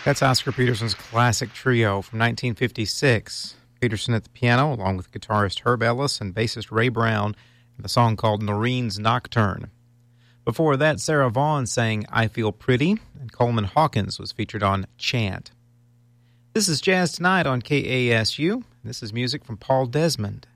That's Oscar Peterson's classic trio from 1956. Peterson at the piano, along with guitarist Herb Ellis and bassist Ray Brown, and the song called Noreen's Nocturne. Before that, Sarah Vaughan sang I Feel Pretty, and Coleman Hawkins was featured on Chant. This is Jazz Tonight on KASU. This is music from Paul Desmond.